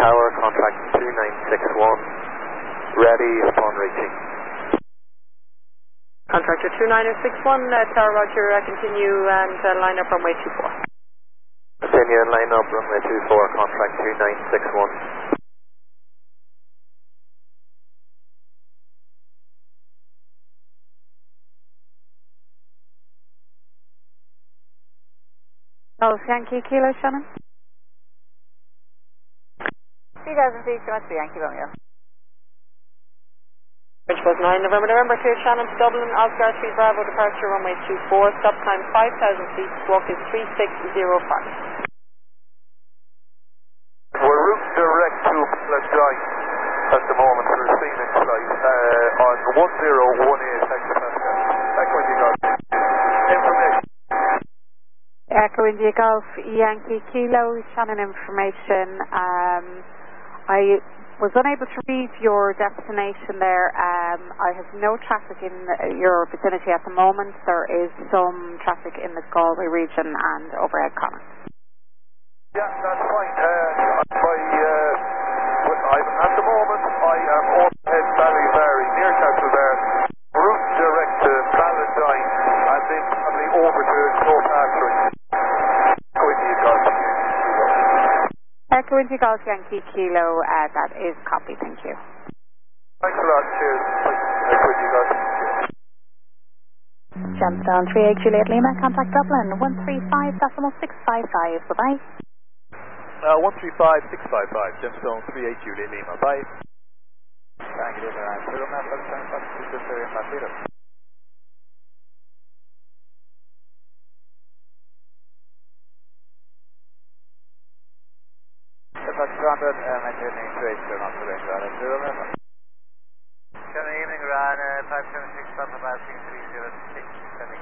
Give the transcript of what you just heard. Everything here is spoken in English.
Tower, contact 2961, ready upon reaching. Contractor 2961, Tower Roger, continue and line up runway 24. Continue and line up runway 24, contract 2961. Golf Yankee Kilo, Shannon. 3000 feet, Quebec, Yankee Romeo. Bridge was 9 November, clear Shannon to Dublin, Oscar 3 Bravo, departure runway 24, stop time 5,000 feet, squawk is 3605. We're route direct to Palestine at the moment for a Phoenix flight on 1018 hectopascal. Echo India Golf. Information. Echo India Golf Yankee Kilo, Shannon information. I was unable to read your destination there. I have no traffic in your vicinity at the moment. There is some traffic in the Galway region and overhead comments. Yeah, that's fine. At the moment, I am overhead Ballybarry, near Castlebar, route direct to Palestine, and then probably over to Clopastering. Echo India Golf. Echo India Golf Yankee Kilo, that is copy, thank you. Thanks a lot, cheers. Echo India Golf. Gemstone 38 Juliet Lima, contact Dublin 135.655, bye-bye. 135.655, Gemstone 38 Juliet Lima, bye. Thank you, Good evening, Ryan. 576 Papa Basking 306.